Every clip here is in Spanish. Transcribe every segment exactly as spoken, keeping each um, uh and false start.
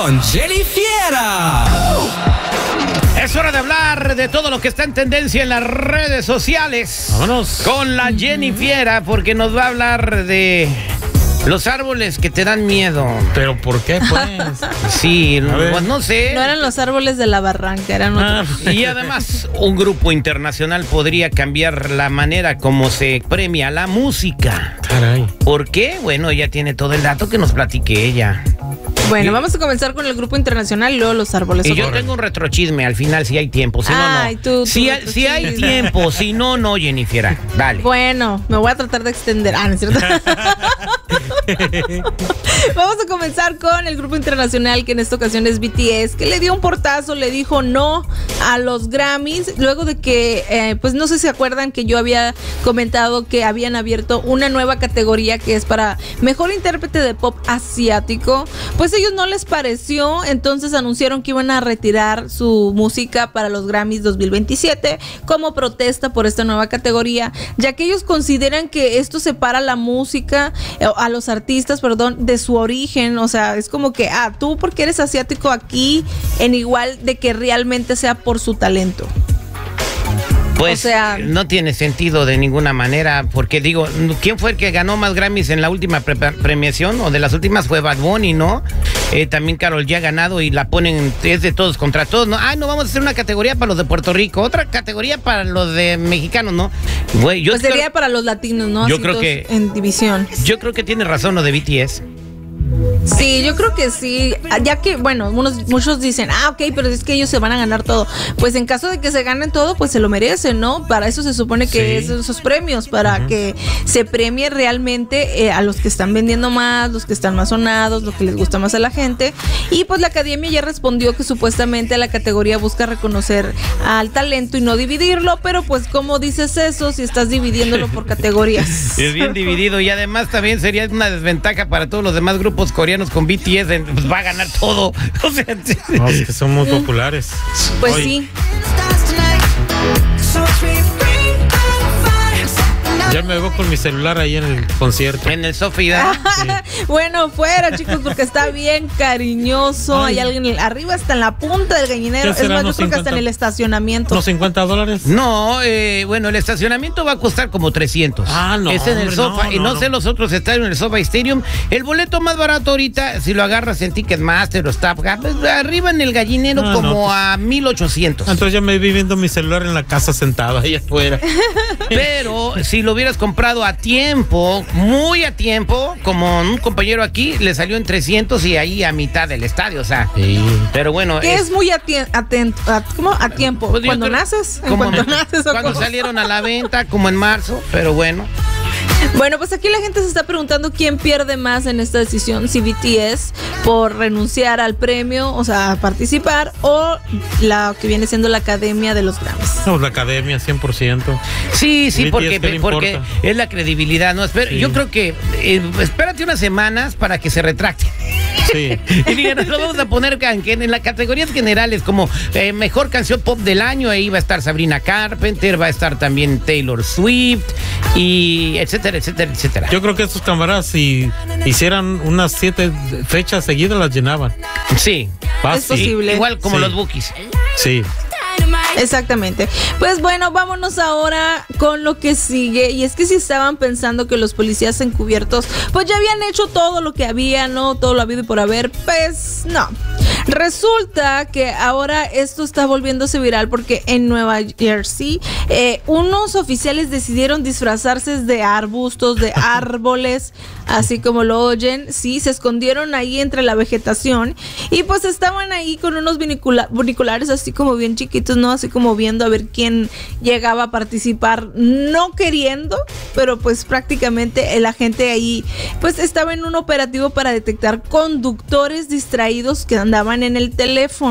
con Jenny Fiera. Es hora de hablar de todo lo que está en tendencia en las redes sociales. Vámonos. Con la Jenny Fiera, porque nos va a hablar de los árboles que te dan miedo. ¿Pero por qué, pues? Sí, pues no sé. No eran los árboles de la barranca, eran otros. Ah, y además, un grupo internacional podría cambiar la manera como se premia la música. Caray. ¿Por qué? Bueno, ella tiene todo el dato, que nos platique ella. Bueno, y, vamos a comenzar con el grupo internacional y luego los árboles. Y yo tengo un retrochisme al final, si hay tiempo. Si Ay, no, no. Tú, tú, si, tú, si hay tiempo, si no, no, Jennifer. Dale. Bueno, me voy a tratar de extender. Ah, ¿no es cierto? Vamos a comenzar con el grupo internacional, que en esta ocasión es B T S, que le dio un portazo, le dijo no a los Grammys, luego de que, eh, pues no sé si se acuerdan que yo había comentado que habían abierto una nueva categoría que es para mejor intérprete de pop asiático. Pues a ellos no les pareció, entonces anunciaron que iban a retirar su música para los Grammys dos mil veintisiete como protesta por esta nueva categoría, ya que ellos consideran que esto separa la música, eh, a los artistas, perdón, de su origen. O sea, es como que, ah, tú porque eres asiático aquí, en igual de que realmente sea por su talento. Pues o sea, no tiene sentido de ninguna manera, porque digo, ¿quién fue el que ganó más Grammys en la última pre premiación? O de las últimas fue Bad Bunny, ¿no? Eh, también Karol G ha ganado y la ponen, es de todos contra todos, ¿no? Ah, no, vamos a hacer una categoría para los de Puerto Rico, otra categoría para los de mexicanos, ¿no? Güey, yo pues creo, sería para los latinos, ¿no? Yo Así creo que en división. Yo creo que tiene razón lo de B T S. Sí, yo creo que sí, ya que, bueno, unos, muchos dicen, ah, ok, pero es que ellos se van a ganar todo. Pues en caso de que se ganen todo, pues se lo merecen, ¿no? Para eso se supone que sí. es esos premios, para uh-huh. que se premie realmente eh, a los que están vendiendo más, los que están más sonados, lo que les gusta más a la gente. Y pues la academia ya respondió que supuestamente la categoría busca reconocer al talento y no dividirlo, pero pues ¿cómo dices eso si estás dividiéndolo por categorías? Es bien dividido, y además también sería una desventaja para todos los demás grupos coreanos con B T S, pues va a ganar todo. O sea, no, es que son muy populares. Pues Hoy. sí. Ya me veo con mi celular ahí en el concierto. En el Sofía. Sí. Bueno, fuera, chicos, porque está bien cariñoso. Ay. Hay alguien arriba, hasta en la punta del gallinero. Es más, yo creo que hasta en el estacionamiento. ¿Unos cincuenta dólares? No, eh, bueno, el estacionamiento va a costar como trescientos. Ah, no. Es en el hombre, Sofa. no, y no, no sé los otros estadios en el Sofa Stadium. El boleto más barato ahorita, si lo agarras en Ticketmaster o Staff, arriba en el gallinero, ah, como no, pues, a mil ochocientos. Entonces ya me vi viendo mi celular en la casa sentado ahí afuera. Pero si lo hubieras comprado a tiempo, muy a tiempo, como un compañero aquí, le salió en trescientos y ahí a mitad del estadio, o sea. Sí. Pero bueno. ¿Qué es, es muy atento? A, ¿Cómo? A tiempo. Pues ¿Cuando creo, naces? ¿En como, cuando naces? Cuando cómo? Salieron a la venta, como en marzo, pero bueno. Bueno, pues aquí la gente se está preguntando quién pierde más en esta decisión, si B T S por renunciar al premio, o sea, a participar, o la que viene siendo la Academia de los Grammys. No, la Academia, cien por ciento. Sí, sí, porque, porque es la credibilidad, ¿no? Espera, sí. Yo creo que eh, espérate unas semanas para que se retracte. Sí. Y digan, nos vamos a poner en, en las categorías generales como eh, mejor canción pop del año. Ahí va a estar Sabrina Carpenter, va a estar también Taylor Swift, y etcétera, etcétera, etcétera. Yo creo que estos camaradas, si hicieran unas siete fechas seguidas, las llenaban. Sí, fácil. Es posible. Igual como sí. los Bookies. Sí. Exactamente. Pues bueno, vámonos ahora con lo que sigue. Y es que si estaban pensando que los policías encubiertos pues ya habían hecho todo lo que había, ¿no? Todo lo habido y por haber, pues no. Resulta que ahora esto está volviéndose viral porque en Nueva Jersey eh, unos oficiales decidieron disfrazarse de arbustos, de árboles, así como lo oyen. Sí, se escondieron ahí entre la vegetación y pues estaban ahí con unos vinicula- viniculares así como bien chiquitos, ¿no? Así como viendo a ver quién llegaba a participar, no queriendo, pero pues prácticamente la gente ahí pues estaba en un operativo para detectar conductores distraídos que andaban en el teléfono.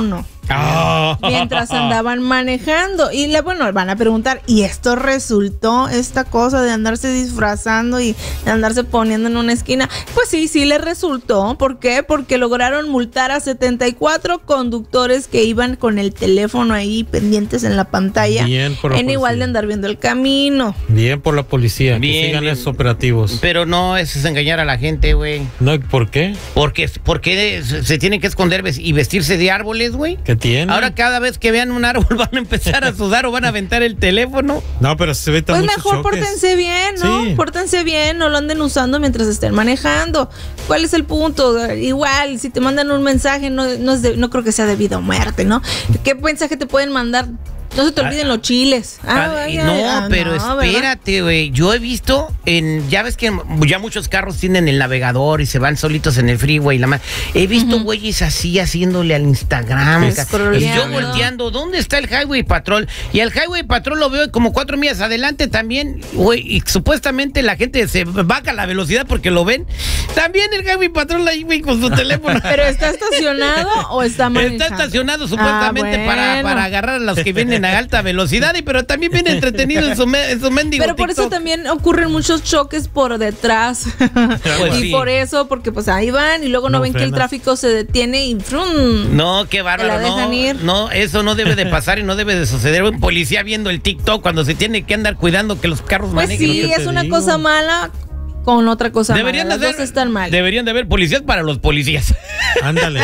Ah. mientras andaban manejando. Y le, bueno, van a preguntar, ¿y esto resultó esta cosa de andarse disfrazando y de andarse poniendo en una esquina? Pues sí, sí le resultó. ¿Por qué? Porque lograron multar a setenta y cuatro conductores que iban con el teléfono ahí pendientes en la pantalla. Bien por la en igual de policía. andar viendo el camino. Bien por la policía, Bien, que sigan bien. esos operativos. Pero no, eso es engañar a la gente, güey. No, ¿por qué? Porque, porque se, se tienen que esconder ves- y vestirse de árboles, güey. ¿Qué tiene? Ahora cada vez que vean un árbol van a empezar a sudar o van a aventar el teléfono. No, pero se ve tan Pues muchos mejor choques. pórtense bien, ¿no? Sí. Pórtense bien, no lo anden usando mientras estén manejando. ¿Cuál es el punto? Igual, si te mandan un mensaje, no, no, es de- no creo que sea de vida o muerte, ¿no? ¿Qué mensaje te pueden mandar? No se te olviden los chiles. Ah, Ah, ay, no, ay, ah, pero no, ¿verdad? espérate, güey. Yo he visto en, ya ves que ya muchos carros tienen el navegador y se van solitos en el freeway. La ma- He visto güeyes así haciéndole al Instagram. Es- ca- y yo Scrolleando. volteando, ¿dónde está el Highway Patrol? Y el Highway Patrol lo veo como cuatro millas adelante también, güey. Y supuestamente la gente se baja la velocidad porque lo ven. También el Highway Patrol ahí, güey, con su teléfono. ¿Pero está estacionado o está manejando? Está estacionado supuestamente Ah, para, bueno. para agarrar a los que vienen a alta velocidad, y pero también viene entretenido en su, me- en su mendigo Pero por eso TikTok. también ocurren muchos choques por detrás. Pues y sí. por eso, porque pues ahí van y luego no, No ven que el frenas. tráfico se detiene y ¡frum! No, qué bárbaro, Te la no, dejan ir. no, eso no debe de pasar y no debe de suceder. Un policía viendo el TikTok cuando se tiene que andar cuidando que los carros Pues manejen. sí, lo que es te una digo. cosa mala con otra cosa Deberían mala. de, Las haber, dos están mal. deberían de haber policías para los policías. Ándale.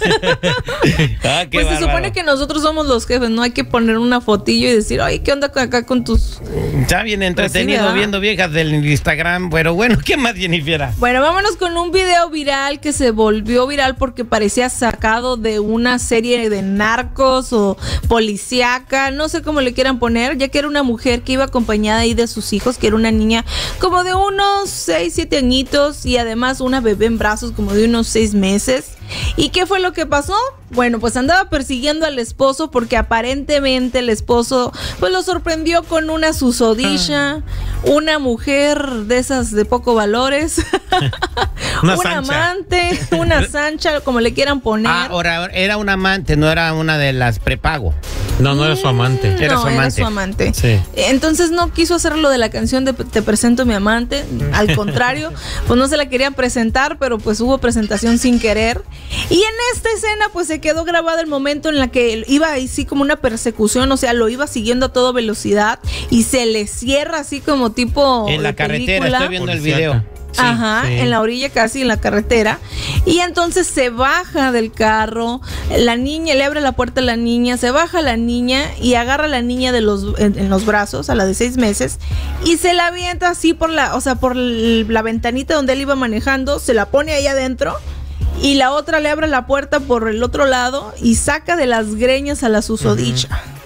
Ah, qué Pues se bárbaro. supone que nosotros somos los jefes, no hay que poner una fotillo y decir, ay, ¿qué onda acá con tus...? Está bien entretenido ¿verdad? viendo viejas del Instagram, pero bueno, ¿qué más, Jennifer? Bueno, vámonos con un video viral que se volvió viral porque parecía sacado de una serie de narcos o policíaca, no sé cómo le quieran poner, ya que era una mujer que iba acompañada ahí de sus hijos, que era una niña como de unos seis, siete añitos y además una bebé en brazos como de unos seis meses. ¿Y qué fue lo que pasó? Bueno, pues andaba persiguiendo al esposo porque aparentemente el esposo pues lo sorprendió con una susodicha, una mujer de esas de poco valores, Una un sancha. amante, una sancha, como le quieran poner. Ah, ahora era una amante, no era una de las prepago. No, no era su amante. Era no, su era amante. su amante. Sí. Entonces no quiso hacer lo de la canción de Te presento a mi amante, al contrario, pues no se la querían presentar, pero pues hubo presentación sin querer. Y en esta escena pues se quedó grabado el momento en la que iba así como una persecución, o sea, lo iba siguiendo a toda velocidad y se le cierra así como tipo En la de carretera, película. estoy viendo el Policíaca. video. Sí, Ajá, sí. en la orilla casi, en la carretera. Y entonces se baja del carro, la niña, le abre la puerta a la niña, se baja la niña y agarra a la niña de los, en, en los brazos, a la de seis meses, y se la avienta así por la, o sea, por l- la ventanita donde él iba manejando, se la pone ahí adentro. Y la otra le abre la puerta por el otro lado y saca de las greñas a la susodicha.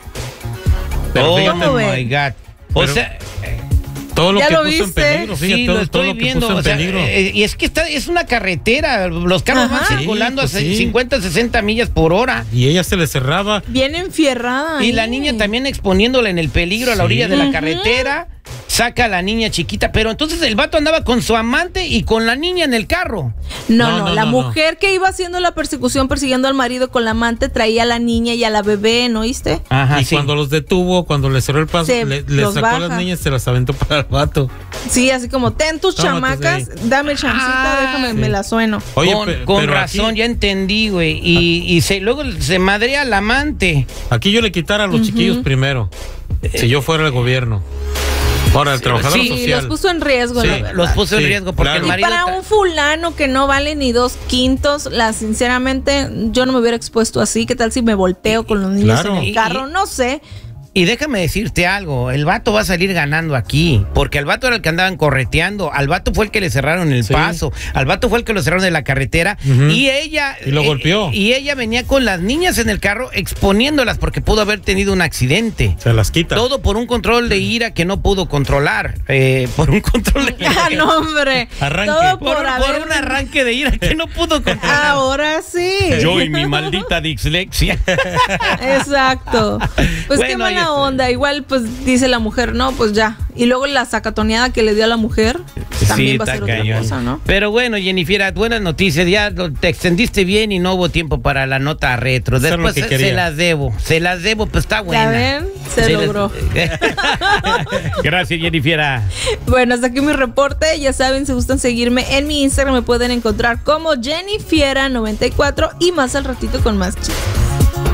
Pero Oh fíjate, my God. O Pero- sea, todo lo ¿Ya que lo puso en viste? peligro, fíjate, sí, todo, lo estoy todo lo que viendo. puso en O sea, peligro. eh, y es que está, es una carretera. Los carros Ajá. van circulando Sí, pues a sí. cincuenta, sesenta millas por hora. Y ella se le cerraba. Bien enfierrada. Y ahí. la niña también exponiéndola en el peligro a la Sí. orilla de la Ujú. carretera. Saca a la niña chiquita. Pero entonces el vato andaba con su amante y con la niña en el carro. No, No, no, no, la no, mujer que iba haciendo la persecución persiguiendo al marido con la amante traía a la niña y a la bebé, ¿no oíste? Ajá, y cuando los detuvo, cuando le cerró el paso, Se le, le los sacó a baja. las niñas y se las aventó para el vato. Sí, así como, ten tus Tómate, chamacas, sí. dame chancita, Ah, déjame, sí. me la sueno. Oye, con pe- con pero razón, aquí, ya entendí, güey. Y, y se, luego se madrea al amante. aquí yo le quitara a los chiquillos primero. Si yo fuera el gobierno. Ahora, el trabajador sí, Y social. los puso en riesgo, Sí, la verdad. Los puso en Sí, riesgo porque claro. el Y marido. para ta- un fulano que no vale ni dos quintos, la sinceramente, yo no me hubiera expuesto así. ¿Qué tal si me volteo con los niños Claro. en Y- el carro? y- No sé. Y déjame decirte algo, el vato va a salir ganando aquí, porque al vato era el que andaban correteando, al vato fue el que le cerraron el Sí. paso, al vato fue el que lo cerraron de la carretera, Ujú. y ella... Y lo eh, golpeó. Y ella venía con las niñas en el carro exponiéndolas porque pudo haber tenido un accidente. Se las quita. Todo por un control de ira que no pudo controlar, eh, por un control de ira. Ah, que- no, hombre. Arranque. Todo por, por, por haber... un arranque de ira que no pudo controlar. Ahora sí. Yo y mi maldita dislexia. Exacto. Pues qué Bueno, mala ya está. onda. Igual, pues dice la mujer, no, pues ya. Y luego la sacatoneada que le dio a la mujer. también Sí, va a está ser otra cañón. cosa, ¿no? Pero bueno, Jennifer, buenas noticias. Ya lo- te extendiste bien y no hubo tiempo para la nota retro. Eso es lo Después que se, quería. se las debo. Se las debo, pues está buena. Ya ven, se las- logró. Gracias, Jennifer. Bueno, hasta aquí mi reporte. Ya saben, si gustan seguirme en mi Instagram, me pueden encontrar como Jennifiera noventa y cuatro y más al ratito con más chistes.